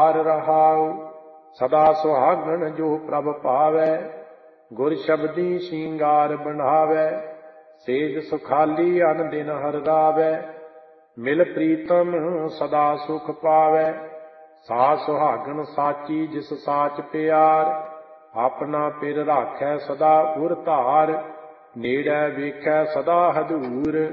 ਪਿਆਰ ਰਹਾਉ। ਸਦਾ ਸੁਹਾਗਣ ਜੋ ਪ੍ਰਭ ਭਾਵੈ, ਗੁਰ ਸ਼ਬਦੀ ਸ਼ਿੰਗਾਰ ਬਣਾਵੈ। ਸੇਜ ਸੁਖਾਲੀ ਅਨ ਦਿਨ ਹਰਿ ਰਾਵੈ, ਮਿਲ ਪ੍ਰੀਤਮ ਸਦਾ ਸੁਖ ਪਾਵੈ। ਸਾ ਸੁਹਾਗਣ ਸਾਚੀ ਜਿਸ ਸਾਚ ਪਿਆਰ, ਆਪਣਾ ਪਿਰ ਰਾਖੈ ਸਦਾ ਉਰ ਧਾਰ। ਨੇੜੈ ਵੇਖੈ ਸਦਾ ਹਦੂਰ,